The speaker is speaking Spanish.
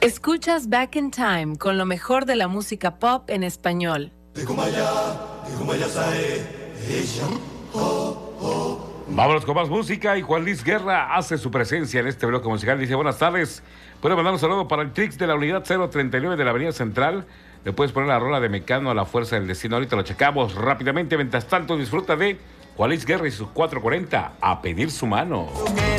Escuchas Back in Time con lo mejor de la música pop en español. Vámonos con más música y Juan Luis Guerra hace su presencia en este bloque musical. Dice, buenas tardes, puedo mandar un saludo para el Trix de la unidad 039 de la Avenida Central. Le puedes poner la rola de Mecano a la fuerza del destino. Ahorita lo checamos rápidamente. Mientras tanto, disfruta de Juan Luis Guerra y sus 440 a pedir su mano.